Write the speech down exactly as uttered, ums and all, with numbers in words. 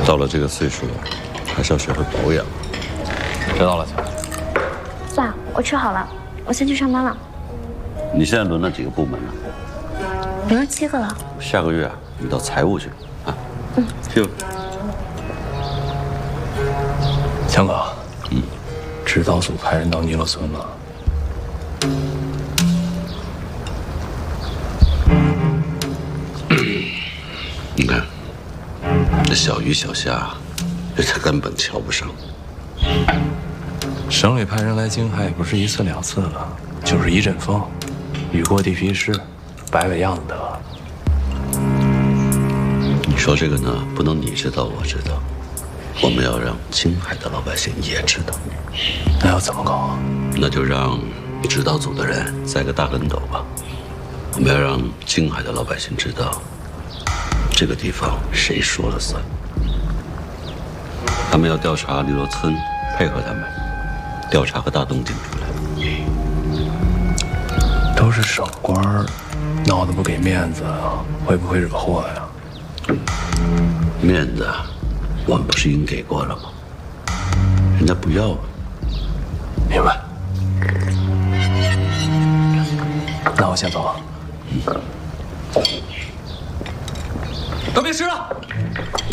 到了这个岁数，还是要学会保养。 知道了，小艾。 爸，我吃好了，我先去上班了。 你现在轮了几个部门了？ 轮了七个了。 下个月啊，你到财务去啊。嗯，去吧。 强哥，嗯，指导组派人到尼罗村了。 你看，这小鱼小虾，这他根本瞧不上。 省里派人来京海也不是一次两次了，就是一阵风，雨过地皮湿，摆摆样子得了。 你说这个呢，不能你知道我知道，我们要让京海的老百姓也知道。 那要怎么搞啊？ 那就让指导组的人栽个大跟斗吧。我们要让京海的老百姓知道，这个地方谁说了算。他们要调查尼罗村，配合他们调查个大动静出来。 都是省官儿，闹得不给面子，会不会惹祸呀？ 面子，我们不是已经给过了吗？人家不要啊。 明白。那我先走了。嗯。都别吃了。